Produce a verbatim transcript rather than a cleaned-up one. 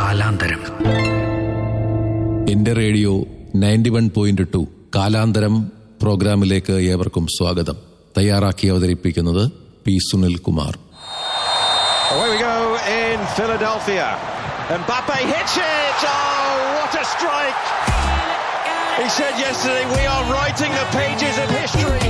കാലാന്തരം. എന്റെ radio ninety one point two കാലാന്തരം പ്രോഗ്രാമിലേക്ക് ഏവർക്കും സ്വാഗതം. തയ്യാറാക്കി അവതരിപ്പിക്കുന്നത് P Sunil Kumar. Away we go in Philadelphia. Mbappe hits it. Oh, what a strike! He said yesterday, we are writing the pages of history.